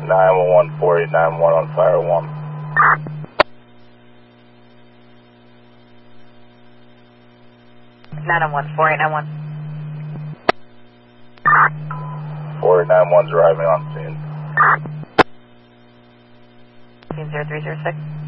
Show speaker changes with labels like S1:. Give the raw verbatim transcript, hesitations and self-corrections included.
S1: nine one one, four eight nine one on fire one.
S2: nine one one, four eight nine one.
S1: four eight nine one's arriving on scene.
S2: zero three zero six.